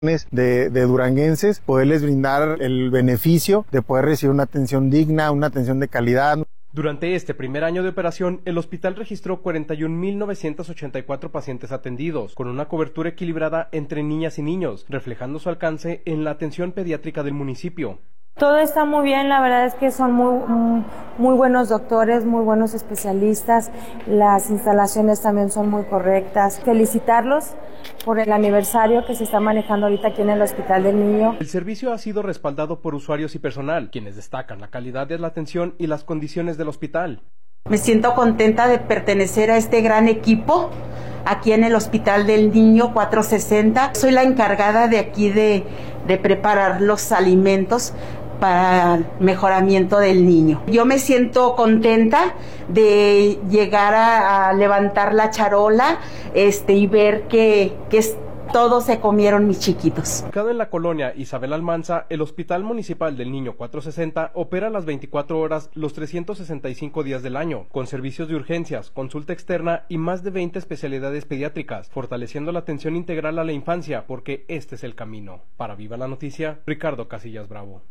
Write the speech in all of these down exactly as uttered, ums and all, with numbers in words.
De, de duranguenses, poderles brindar el beneficio de poder recibir una atención digna, una atención de calidad. Durante este primer año de operación, el hospital registró cuarenta y un mil novecientos ochenta y cuatro pacientes atendidos, con una cobertura equilibrada entre niñas y niños, reflejando su alcance en la atención pediátrica del municipio. Todo está muy bien, la verdad es que son muy, muy buenos doctores, muy buenos especialistas, las instalaciones también son muy correctas. Felicitarlos por el aniversario que se está manejando ahorita aquí en el Hospital del Niño. El servicio ha sido respaldado por usuarios y personal, quienes destacan la calidad de la atención y las condiciones del hospital. Me siento contenta de pertenecer a este gran equipo aquí en el Hospital del Niño cuatrocientos sesenta. Soy la encargada de aquí de, de preparar los alimentos para el mejoramiento del niño. Yo me siento contenta de llegar a, a levantar la charola este, y ver que, que es, todos se comieron mis chiquitos. Ubicado en la colonia Isabel Almanza, el Hospital Municipal del Niño cuatrocientos sesenta opera las veinticuatro horas los trescientos sesenta y cinco días del año, con servicios de urgencias, consulta externa y más de veinte especialidades pediátricas, fortaleciendo la atención integral a la infancia, porque este es el camino. Para Viva la Noticia, Ricardo Casillas Bravo.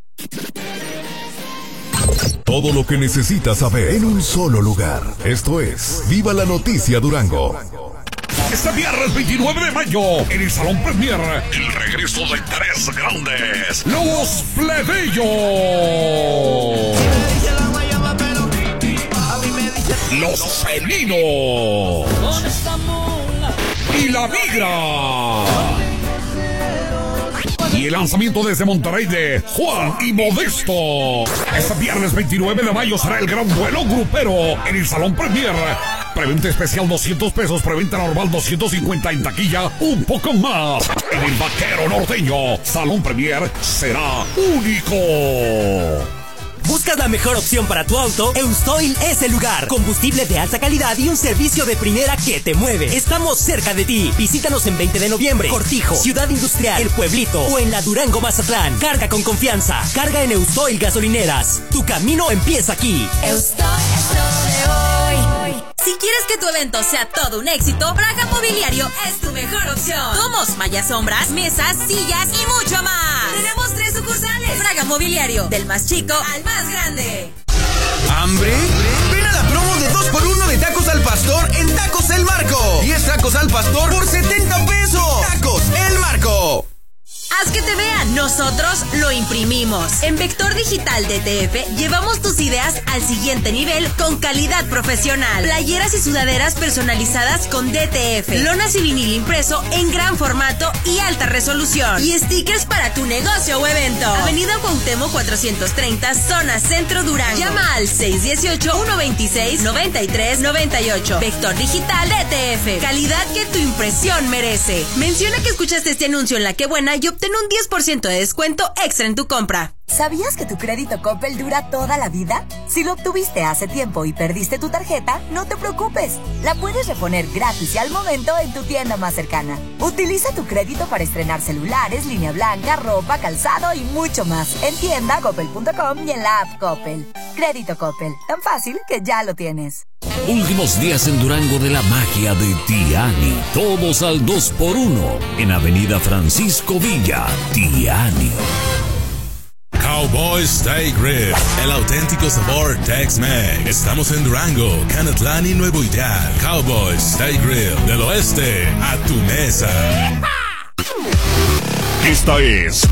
Todo lo que necesitas saber en un solo lugar. Esto es Viva la Noticia Durango. Este viernes veintinueve de mayo, en el Salón Premier, el regreso de tres grandes, los Plebeyos, los Felinos y la Migra. Y el lanzamiento desde Monterrey de Juan y Modesto. Este viernes veintinueve de mayo será el gran duelo grupero en el Salón Premier. Preventa especial doscientos pesos, preventa normal doscientos cincuenta, en taquilla un poco más. En el Vaquero Norteño, Salón Premier será único. ¿Buscas la mejor opción para tu auto? Eustoil es el lugar. Combustible de alta calidad y un servicio de primera que te mueve. Estamos cerca de ti. Visítanos en veinte de noviembre, Cortijo, Ciudad Industrial, El Pueblito o en la Durango Mazatlán. Carga con confianza. Carga en Eustoil Gasolineras. Tu camino empieza aquí. Eustoil es lo de hoy. Si quieres que tu evento sea todo un éxito, Braga Mobiliario es tu mejor opción. Somos mallas sombras, mesas, sillas y mucho más. Tenemos tres sucursales. Braga Mobiliario, del más chico al más grande. ¿Hambre? Ven a la promo de dos por uno de tacos al pastor en Tacos El Marco. diez tacos al pastor por setenta pesos. Tacos El Marco. Haz que te vean, nosotros lo imprimimos. En Vector Digital D T F llevamos tus ideas al siguiente nivel con calidad profesional. Playeras y sudaderas personalizadas con D T F, lonas y vinil impreso en gran formato y alta resolución, y stickers para tu negocio o evento. Avenida Cuauhtémoc cuatrocientos treinta, zona Centro Durango. Llama al seis uno ocho, uno dos seis, nueve tres nueve ocho. Vector Digital D T F, calidad que tu impresión merece. Menciona que escuchaste este anuncio en La Que Buena y obtén un diez por ciento de descuento extra en tu compra. ¿Sabías que tu crédito Coppel dura toda la vida? Si lo obtuviste hace tiempo y perdiste tu tarjeta, no te preocupes. La puedes reponer gratis y al momento en tu tienda más cercana. Utiliza tu crédito para estrenar celulares, línea blanca, ropa, calzado y mucho más. En tienda coppel punto com y en la app Coppel. Crédito Coppel, tan fácil que ya lo tienes. Últimos días en Durango de la magia de Tiani. Todos al dos por uno en Avenida Francisco Villa. Tiani. Cowboy Steak Grill, el auténtico sabor Tex-Mex. Estamos en Durango, Canatlán y Nuevo Ideal. Cowboy Steak Grill, del oeste a tu mesa. Esta es...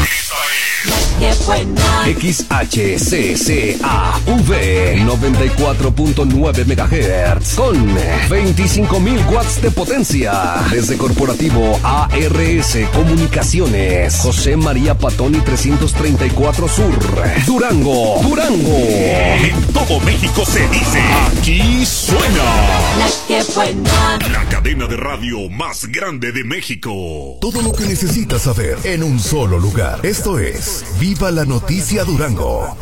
X H C C A V noventa y cuatro punto nueve megahertz con veinticinco mil watts de potencia. Desde Corporativo A R S Comunicaciones, José María Patoni trescientos treinta y cuatro Sur, Durango, Durango. En todo México se dice, aquí suena La Que Buena, la cadena de radio más grande de México. Todo lo que necesitas saber en un solo lugar. Esto es Viva la Noticia Durango.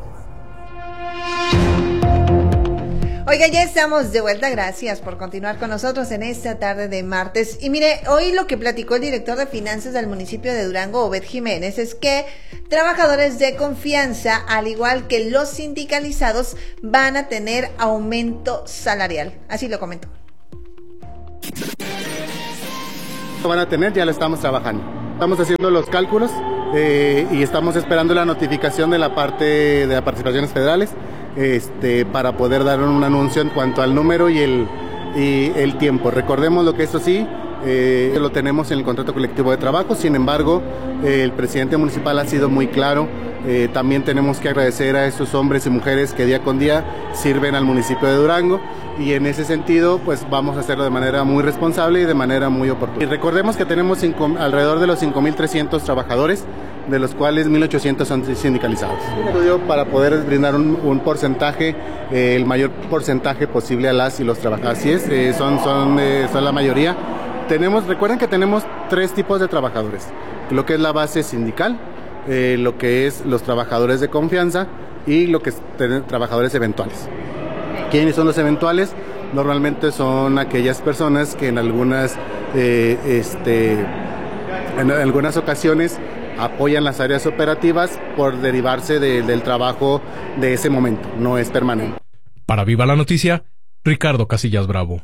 Oiga, ya estamos de vuelta, gracias por continuar con nosotros en esta tarde de martes. Y mire, hoy lo que platicó el director de finanzas del municipio de Durango, Obed Jiménez, es que trabajadores de confianza, al igual que los sindicalizados, van a tener aumento salarial. Así lo comentó. Van a tener, ya lo estamos trabajando. Estamos haciendo los cálculos eh, y estamos esperando la notificación de la parte de las participaciones federales este, para poder dar un anuncio en cuanto al número y el, y el tiempo. Recordemos lo que eso sí, eh, lo tenemos en el contrato colectivo de trabajo, sin embargo, eh, el presidente municipal ha sido muy claro. Eh, también tenemos que agradecer a esos hombres y mujeres que día con día sirven al municipio de Durango y en ese sentido pues vamos a hacerlo de manera muy responsable y de manera muy oportuna. Y recordemos que tenemos cinco, alrededor de los cinco mil trescientos trabajadores, de los cuales mil ochocientos son sindicalizados. Para poder brindar un, un porcentaje, eh, el mayor porcentaje posible a las y los trabajadores. Así es, eh, son, son, eh, son la mayoría. Tenemos, recuerden que tenemos tres tipos de trabajadores, lo que es la base sindical, Eh, lo que es los trabajadores de confianza y lo que es trabajadores eventuales. ¿Quiénes son los eventuales? Normalmente son aquellas personas que en algunas eh, este, en algunas ocasiones apoyan las áreas operativas por derivarse de, del trabajo de ese momento, no es permanente. Para Viva la Noticia, Ricardo Casillas Bravo.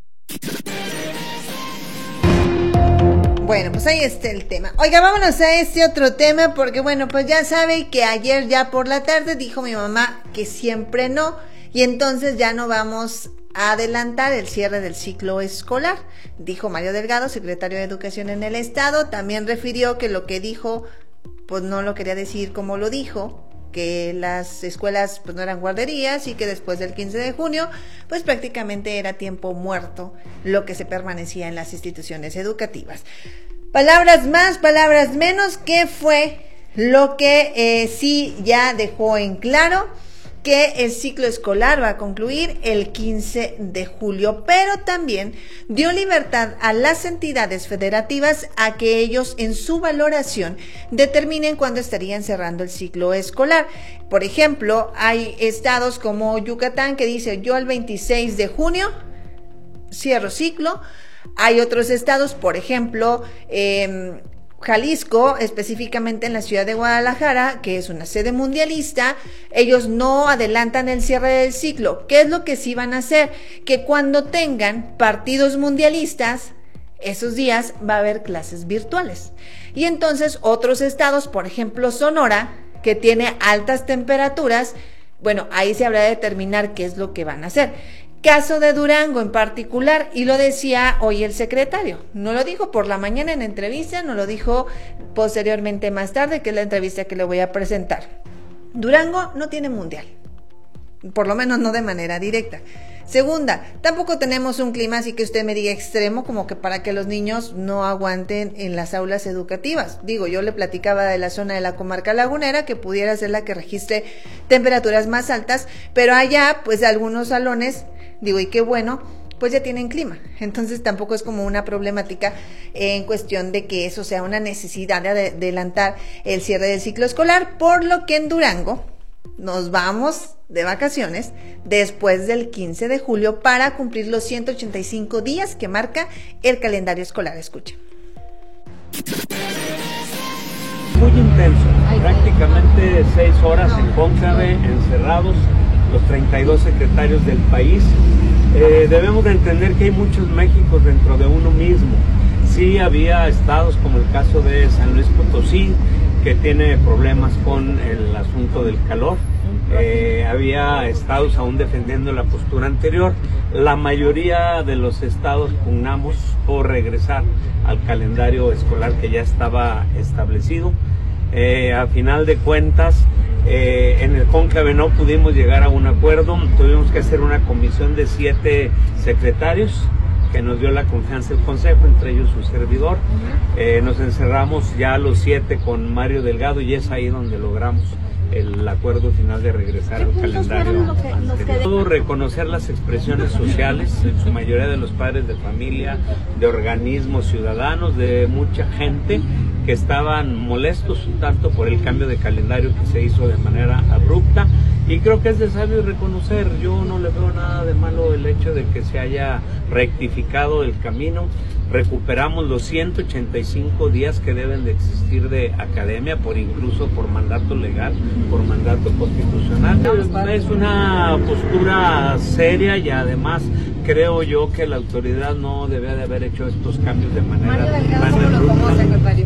Bueno, pues ahí está el tema. Oiga, vámonos a este otro tema porque, bueno, pues ya sabe que ayer ya por la tarde dijo mi mamá que siempre no y entonces ya no vamos a adelantar el cierre del ciclo escolar, dijo Mario Delgado, secretario de Educación en el Estado. También refirió que lo que dijo, pues no lo quería decir como lo dijo, que las escuelas pues no eran guarderías y que después del quince de junio pues prácticamente era tiempo muerto lo que se permanecía en las instituciones educativas. Palabras más, palabras menos, ¿qué fue lo que eh, sí ya dejó en claro? Que el ciclo escolar va a concluir el quince de julio, pero también dio libertad a las entidades federativas a que ellos en su valoración determinen cuándo estarían cerrando el ciclo escolar. Por ejemplo, hay estados como Yucatán que dice yo el veintiséis de junio cierro ciclo. Hay otros estados, por ejemplo, eh, Jalisco, específicamente en la ciudad de Guadalajara, que es una sede mundialista, ellos no adelantan el cierre del ciclo. ¿Qué es lo que sí van a hacer? Que cuando tengan partidos mundialistas, esos días va a haber clases virtuales. Y entonces otros estados, por ejemplo Sonora, que tiene altas temperaturas, bueno, ahí se habrá de determinar qué es lo que van a hacer. Caso de Durango en particular, y lo decía hoy el secretario, no lo dijo por la mañana en entrevista, no lo dijo posteriormente más tarde, que es la entrevista que le voy a presentar. Durango no tiene mundial, por lo menos no de manera directa. Segunda, tampoco tenemos un clima así que usted me diga extremo como que para que los niños no aguanten en las aulas educativas. Digo, yo le platicaba de la zona de la comarca lagunera que pudiera ser la que registre temperaturas más altas, pero allá pues algunos salones, digo, y qué bueno, pues ya tienen clima. Entonces tampoco es como una problemática en cuestión de que eso sea una necesidad de adelantar el cierre del ciclo escolar, por lo que en Durango nos vamos de vacaciones después del quince de julio para cumplir los ciento ochenta y cinco días que marca el calendario escolar. Escuchen. Muy intenso, prácticamente seis horas en cónclave, encerrados, los treinta y dos secretarios del país. Eh, debemos de entender que hay muchos Méxicos dentro de uno mismo. Sí había estados como el caso de San Luis Potosí, que tiene problemas con el asunto del calor. Eh, había estados aún defendiendo la postura anterior. La mayoría de los estados pugnamos por regresar al calendario escolar que ya estaba establecido. Eh, a final de cuentas, eh, en el cónclave no pudimos llegar a un acuerdo. Tuvimos que hacer una comisión de siete secretarios que nos dio la confianza del Consejo, entre ellos su servidor. Eh, nos encerramos ya los siete con Mario Delgado y es ahí donde logramos el acuerdo final de regresar al calendario anterior. Todo reconocer las expresiones sociales, en su mayoría de los padres de familia, de organismos ciudadanos, de mucha gente que estaban molestos un tanto por el cambio de calendario que se hizo de manera abrupta, y creo que es de sabio reconocer. Yo no le veo nada de malo el hecho de que se haya rectificado el camino. Recuperamos los ciento ochenta y cinco días que deben de existir de academia, por incluso por mandato legal, por mandato constitucional. Es una postura seria y además creo yo que la autoridad no debe de haber hecho estos cambios de manera tan abrupta.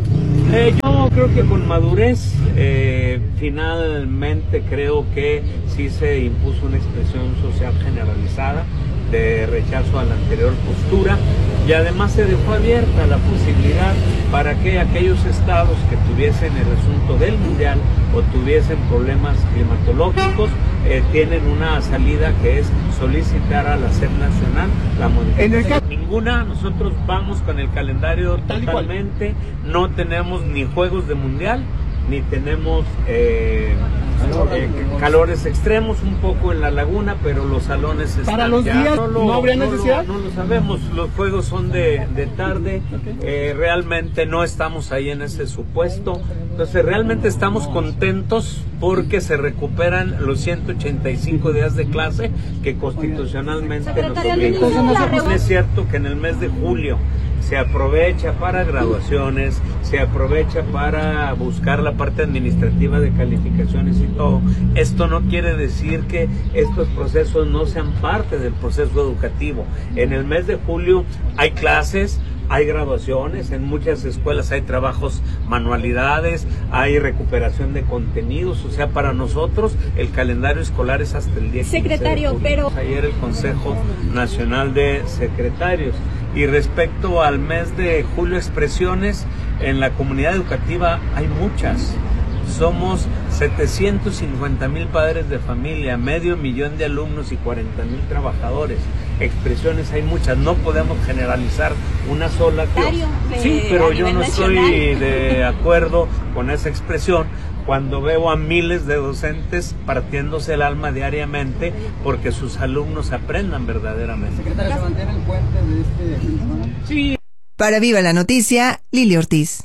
Eh, yo creo que con madurez, eh, finalmente creo que sí se impuso una expresión social generalizada de rechazo a la anterior postura, y además se dejó abierta la posibilidad para que aquellos estados que tuviesen el asunto del mundial o tuviesen problemas climatológicos eh, tienen una salida, que es solicitar a la SEP nacional la modificación. Ninguna, nosotros vamos con el calendario totalmente, no tenemos ni juegos de mundial, ni tenemos eh, eh, calores extremos, un poco en la laguna, pero los salones están para los ya, días no, lo, no habría no necesidad. Lo, no lo sabemos, los juegos son de, de tarde, eh, realmente no estamos ahí en ese supuesto, entonces realmente estamos contentos porque se recuperan los ciento ochenta y cinco días de clase que constitucionalmente nos obligan. Es cierto que en el mes de julio se aprovecha para graduaciones, se aprovecha para buscar la parte administrativa de calificaciones y todo. Esto no quiere decir que estos procesos no sean parte del proceso educativo. En el mes de julio hay clases, hay graduaciones, en muchas escuelas hay trabajos, manualidades, hay recuperación de contenidos, o sea, para nosotros el calendario escolar es hasta el día quince Secretario, de julio. pero... Ayer el Consejo Nacional de Secretarios. Y respecto al mes de julio, expresiones en la comunidad educativa hay muchas. Somos setecientos cincuenta mil padres de familia, medio millón de alumnos y cuarenta mil trabajadores. Expresiones hay muchas, no podemos generalizar una sola. Sí, pero yo no estoy de acuerdo con esa expresión cuando veo a miles de docentes partiéndose el alma diariamente porque sus alumnos aprendan verdaderamente. Secretario, ¿se mantiene el puente de este fin de semana? Sí. Para Viva la Noticia, Lili Ortiz.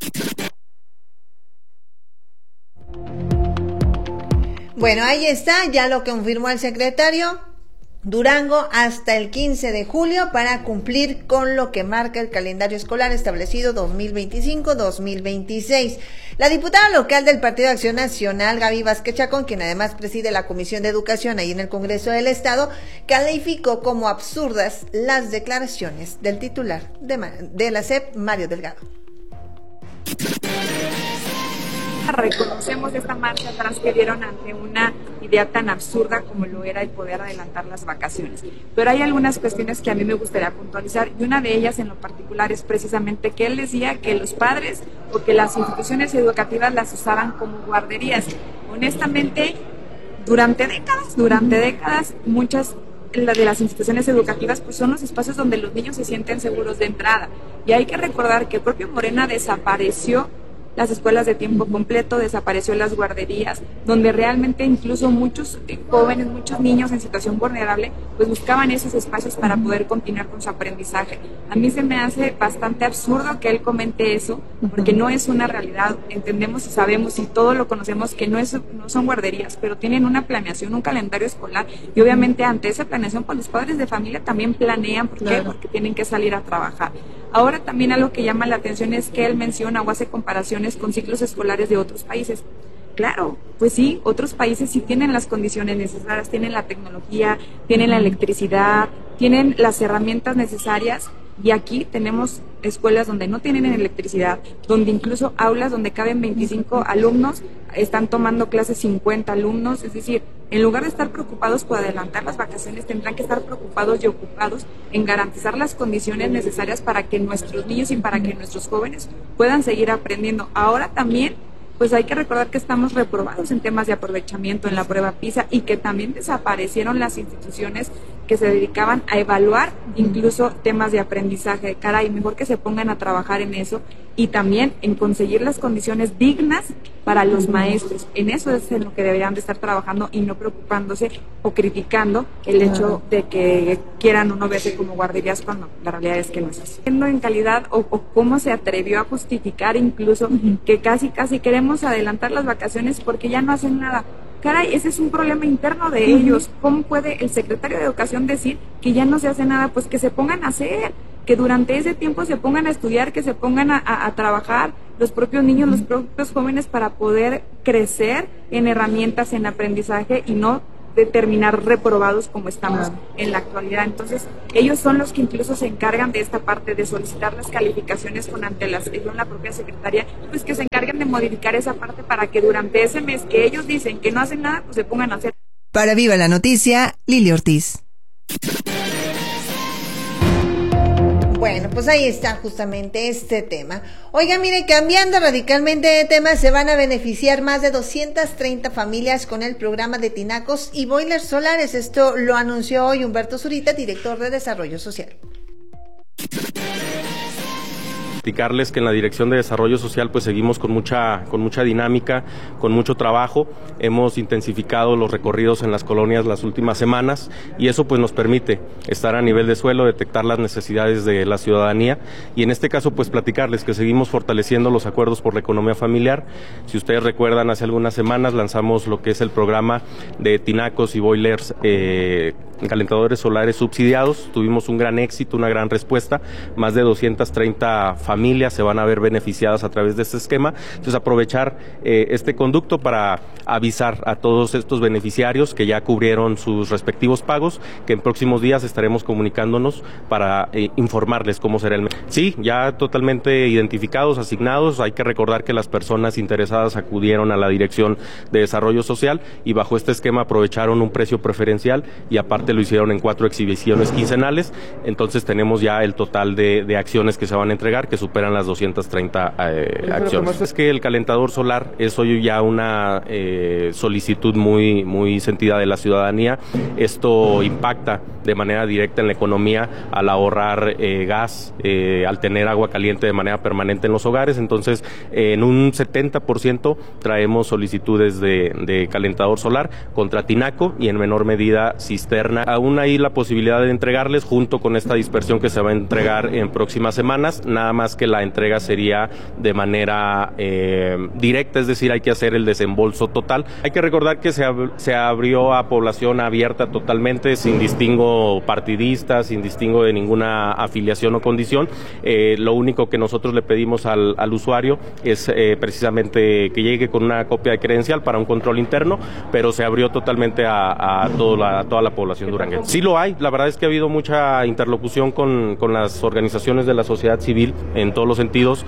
Bueno, ahí está, ya lo confirmó el secretario. Durango hasta el quince de julio para cumplir con lo que marca el calendario escolar establecido dos mil veinticinco dos mil veintiséis. La diputada local del Partido de Acción Nacional, Gaby Vázquez Chacón, quien además preside la Comisión de Educación ahí en el Congreso del Estado, calificó como absurdas las declaraciones del titular de, de la SEP, Mario Delgado. Reconocemos esta marcha atrás que dieron ante una idea tan absurda como lo era el poder adelantar las vacaciones. Pero hay algunas cuestiones que a mí me gustaría puntualizar, y una de ellas en lo particular es precisamente que él decía que los padres o que las instituciones educativas las usaban como guarderías. Honestamente, durante décadas, durante décadas, muchas de las instituciones educativas pues son los espacios donde los niños se sienten seguros de entrada. Y hay que recordar que el propio Morena desapareció las escuelas de tiempo completo, desapareció las guarderías, donde realmente incluso muchos jóvenes, muchos niños en situación vulnerable, pues buscaban esos espacios para poder continuar con su aprendizaje. A mí se me hace bastante absurdo que él comente eso, porque no es una realidad. Entendemos y sabemos y todos lo conocemos que no, es, no son guarderías, pero tienen una planeación, un calendario escolar, y obviamente ante esa planeación, pues los padres de familia también planean. ¿Por qué? Claro. Porque tienen que salir a trabajar. Ahora también algo que llama la atención es que él menciona o hace comparaciones con ciclos escolares de otros países. Claro, pues sí, otros países sí tienen las condiciones necesarias, tienen la tecnología, tienen la electricidad, tienen las herramientas necesarias, y aquí tenemos escuelas donde no tienen electricidad, donde incluso aulas donde caben veinticinco alumnos, están tomando clases cincuenta alumnos, es decir, en lugar de estar preocupados por adelantar las vacaciones, tendrán que estar preocupados y ocupados en garantizar las condiciones necesarias para que nuestros niños y para que nuestros jóvenes puedan seguir aprendiendo. Ahora también, pues hay que recordar que estamos reprobados en temas de aprovechamiento en la prueba PISA, y que también desaparecieron las instituciones que se dedicaban a evaluar incluso temas de aprendizaje. Caray, mejor que se pongan a trabajar en eso, y también en conseguir las condiciones dignas para los maestros. En eso es en lo que deberían de estar trabajando, y no preocupándose o criticando el hecho de que quieran uno verse como guarderías cuando la realidad es que no es así. En calidad o, o cómo se atrevió a justificar incluso que casi casi queremos adelantar las vacaciones porque ya no hacen nada. Caray, ese es un problema interno de ellos. ¿Cómo puede el secretario de Educación decir que ya no se hace nada? Pues que se pongan a hacer, que durante ese tiempo se pongan a estudiar, que se pongan a, a, a trabajar los propios niños, los propios jóvenes, para poder crecer en herramientas, en aprendizaje, y no de terminar reprobados como estamos en la actualidad. Entonces, ellos son los que incluso se encargan de esta parte, de solicitar las calificaciones con ante la, con la propia secretaria, pues que se encarguen de modificar esa parte para que durante ese mes que ellos dicen que no hacen nada, pues se pongan a hacer. Para Viva la Noticia, Lili Ortiz. Bueno, pues ahí está justamente este tema. Oiga, mire, cambiando radicalmente de tema, se van a beneficiar más de doscientas treinta familias con el programa de tinacos y boilers solares. Esto lo anunció hoy Humberto Zurita, director de Desarrollo Social. Platicarles que en la Dirección de Desarrollo Social pues seguimos con mucha con mucha dinámica, con mucho trabajo. Hemos intensificado los recorridos en las colonias las últimas semanas y eso pues nos permite estar a nivel de suelo, detectar las necesidades de la ciudadanía y en este caso pues platicarles que seguimos fortaleciendo los acuerdos por la economía familiar. Si ustedes recuerdan, hace algunas semanas lanzamos lo que es el programa de tinacos y boilers eh, calentadores solares subsidiados. Tuvimos un gran éxito, una gran respuesta. Más de doscientas treinta familias se van a ver beneficiadas a través de este esquema. Entonces, aprovechar eh, este conducto para avisar a todos estos beneficiarios que ya cubrieron sus respectivos pagos, que en próximos días estaremos comunicándonos para eh, informarles cómo será el mes. Sí, ya totalmente identificados, asignados. Hay que recordar que las personas interesadas acudieron a la Dirección de Desarrollo Social y bajo este esquema aprovecharon un precio preferencial y aparte lo hicieron en cuatro exhibiciones quincenales. Entonces tenemos ya el total de, de acciones que se van a entregar, que superan las doscientas treinta eh, acciones. Es que el calentador solar es hoy ya una eh, solicitud muy, muy sentida de la ciudadanía. Esto impacta de manera directa en la economía al ahorrar eh, gas, eh, al tener agua caliente de manera permanente en los hogares. Entonces, eh, en un setenta por ciento traemos solicitudes de, de calentador solar contra tinaco y en menor medida cisterna. Aún hay la posibilidad de entregarles junto con esta dispersión que se va a entregar en próximas semanas, nada más que la entrega sería de manera eh, directa, es decir, hay que hacer el desembolso total. Hay que recordar que se, ab se abrió a población abierta totalmente, sin distingo partidista, sin distingo de ninguna afiliación o condición. Eh, lo único que nosotros le pedimos al, al usuario es eh, precisamente que llegue con una copia de credencial para un control interno, pero se abrió totalmente a, a, todo la, a toda la población duranguense. Sí lo hay, la verdad es que ha habido mucha interlocución con, con las organizaciones de la sociedad civil en todos los sentidos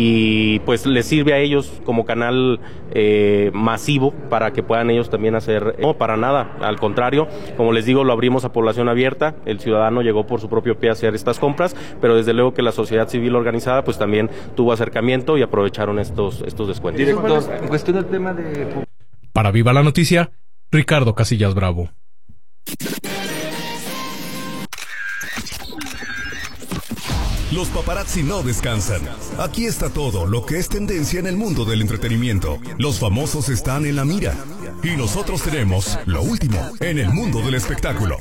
y pues les sirve a ellos como canal eh, masivo para que puedan ellos también hacer, no, para nada, al contrario, como les digo, lo abrimos a población abierta, el ciudadano llegó por su propio pie a hacer estas compras, pero desde luego que la sociedad civil organizada pues también tuvo acercamiento y aprovecharon estos, estos descuentos. Director, en cuestión del tema de... Para Viva la Noticia, Ricardo Casillas Bravo. Los paparazzi no descansan. Aquí está todo lo que es tendencia en el mundo del entretenimiento. Los famosos están en la mira. Y nosotros tenemos lo último en el mundo del espectáculo.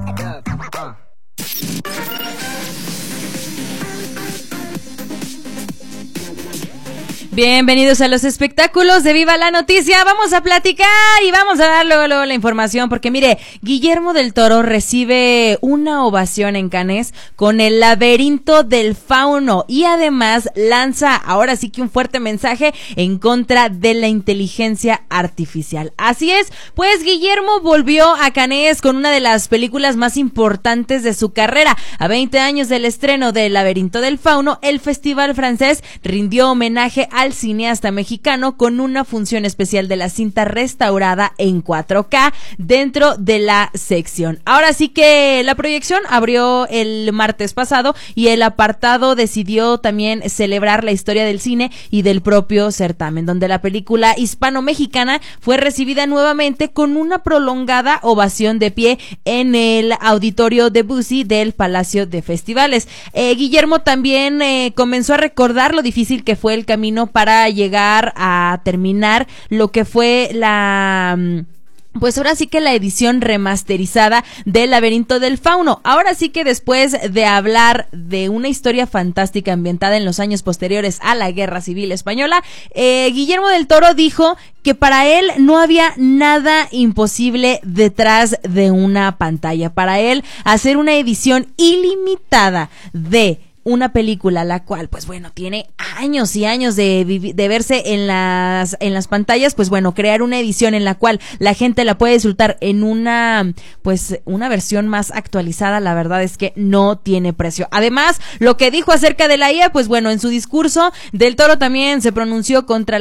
Bienvenidos a los espectáculos de Viva la Noticia. Vamos a platicar y vamos a dar luego, luego la información porque mire, Guillermo del Toro recibe una ovación en Cannes con El laberinto del fauno y además lanza ahora sí que un fuerte mensaje en contra de la inteligencia artificial. Así es, pues Guillermo volvió a Cannes con una de las películas más importantes de su carrera. A veinte años del estreno de El laberinto del fauno, el festival francés rindió homenaje a al cineasta mexicano con una función especial de la cinta restaurada en cuatro K dentro de la sección. Ahora sí que la proyección abrió el martes pasado y el apartado decidió también celebrar la historia del cine y del propio certamen, donde la película hispano-mexicana fue recibida nuevamente con una prolongada ovación de pie en el auditorio Debussy del Palacio de Festivales. Eh, Guillermo también eh, comenzó a recordar lo difícil que fue el camino para llegar a terminar lo que fue la... Pues ahora sí que la edición remasterizada del Laberinto del Fauno. Ahora sí que después de hablar de una historia fantástica ambientada en los años posteriores a la Guerra Civil Española, eh, Guillermo del Toro dijo que para él no había nada imposible detrás de una pantalla. Para él, hacer una edición ilimitada de una película la cual, pues bueno, tiene años y años de, vivi- de verse en las en las pantallas, pues bueno, crear una edición en la cual la gente la puede disfrutar en una, pues una versión más actualizada, la verdad es que no tiene precio. Además, lo que dijo acerca de la I A, pues bueno, en su discurso, Del Toro también se pronunció contra